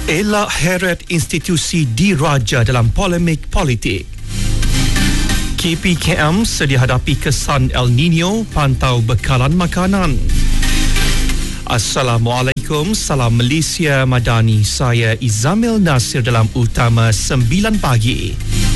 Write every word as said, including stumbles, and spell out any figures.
Elak heret institusi diraja dalam polemik politik. K P K M sedia hadapi kesan El Nino, pantau bekalan makanan. Assalamualaikum, salam Malaysia Madani. Saya Izamil Nasir dalam Utama sembilan pagi.